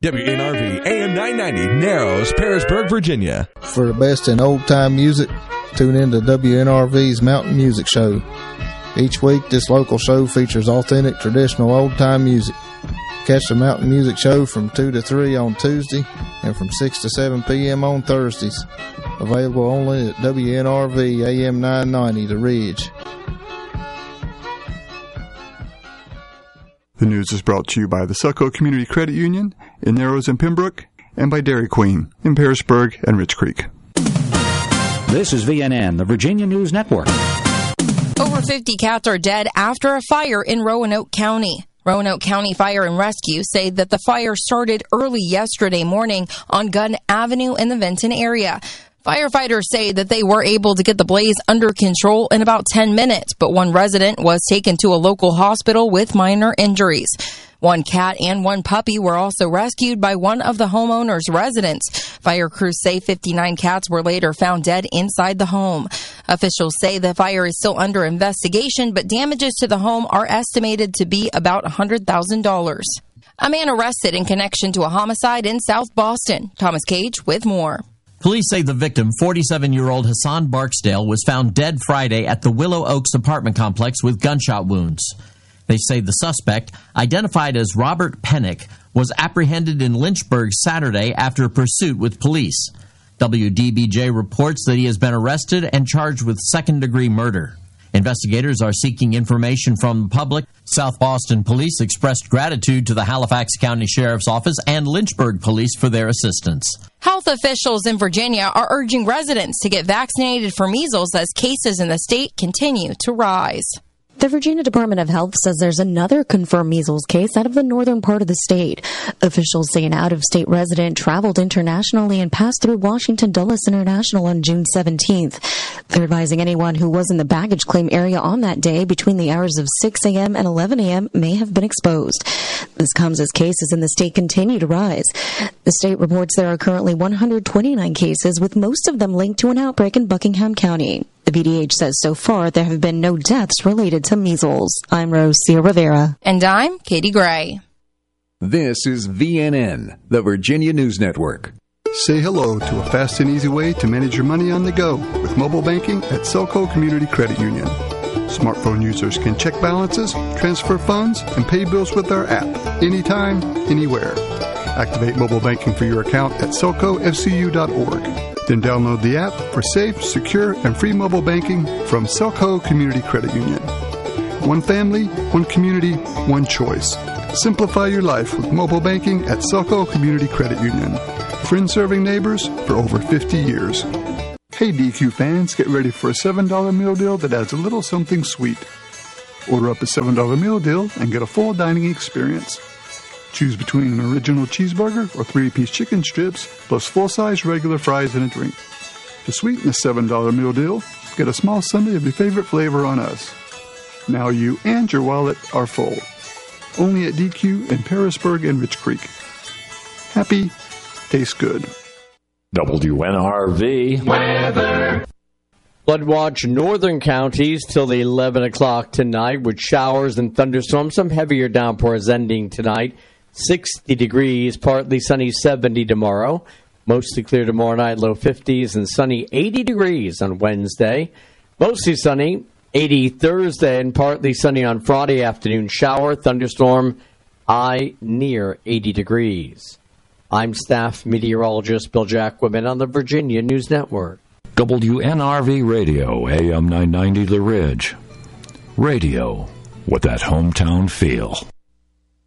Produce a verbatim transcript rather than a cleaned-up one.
W N R V A M nine ninety, Narrows, Parisburg, Virginia. For the best in old-time music, tune in to W N R V's Mountain Music Show. Each week, this local show features authentic, traditional old-time music. Catch the Mountain Music Show from two to three on Tuesday and from six to seven p.m. on Thursdays. Available only at W N R V A M nine ninety, The Ridge. The news is brought to you by the Selco Community Credit Union in Narrows and Pembroke, and by Dairy Queen in Parisburg and Rich Creek. This is V N N, the Virginia News Network. Over fifty cats are dead after a fire in Roanoke County. Roanoke County Fire and Rescue say that the fire started early yesterday morning on Gunn Avenue in the Vinton area. Firefighters say that they were able to get the blaze under control in about ten minutes, but one resident was taken to a local hospital with minor injuries. One cat and one puppy were also rescued by one of the homeowner's residents. Fire crews say fifty-nine cats were later found dead inside the home. Officials say the fire is still under investigation, but damages to the home are estimated to be about one hundred thousand dollars. A man arrested in connection to a homicide in South Boston. Thomas Cage with more. Police say the victim, forty-seven-year-old Hassan Barksdale, was found dead Friday at the Willow Oaks apartment complex with gunshot wounds. They say the suspect, identified as Robert Pennick, was apprehended in Lynchburg Saturday after a pursuit with police. W D B J reports that he has been arrested and charged with second-degree murder. Investigators are seeking information from the public. South Boston Police expressed gratitude to the Halifax County Sheriff's Office and Lynchburg Police for their assistance. Health officials in Virginia are urging residents to get vaccinated for measles as cases in the state continue to rise. The Virginia Department of Health says there's another confirmed measles case out of the northern part of the state. Officials say an out-of-state resident traveled internationally and passed through Washington Dulles International on June seventeenth. They're advising anyone who was in the baggage claim area on that day between the hours of six a.m. and eleven a.m. may have been exposed. This comes as cases in the state continue to rise. The state reports there are currently one hundred twenty-nine cases, with most of them linked to an outbreak in Buckingham County. The V D H says so far there have been no deaths related to measles. I'm Rosia Rivera. And I'm Katie Gray. This is V N N, the Virginia News Network. Say hello to a fast and easy way to manage your money on the go with mobile banking at Selco Community Credit Union. Smartphone users can check balances, transfer funds, and pay bills with our app anytime, anywhere. Activate mobile banking for your account at selco f c u dot org. Then download the app for safe, secure, and free mobile banking from Selco Community Credit Union. One family, one community, one choice. Simplify your life with mobile banking at Selco Community Credit Union. Friends serving neighbors for over fifty years. Hey D Q fans, get ready for a seven dollar meal deal that adds a little something sweet. Order up a seven dollar meal deal and get a full dining experience. Choose between an original cheeseburger or three-piece chicken strips, plus full-size regular fries and a drink. To sweeten the seven dollar meal deal, get a small sundae of your favorite flavor on us. Now you and your wallet are full. Only at D Q in Parisburg and Rich Creek. Happy, tastes good. W N R V weather. Flood watch northern counties till the eleven o'clock tonight with showers and thunderstorms. Some heavier downpours ending tonight. sixty degrees, partly sunny, seventy tomorrow. Mostly clear tomorrow night, low fifties, and sunny, eighty degrees on Wednesday. Mostly sunny, eighty Thursday, and partly sunny on Friday afternoon. Shower, thunderstorm, high near eighty degrees. I'm staff meteorologist Bill Jacquemin on the Virginia News Network. W N R V Radio, A M nine ninety The Ridge. Radio with that hometown feel.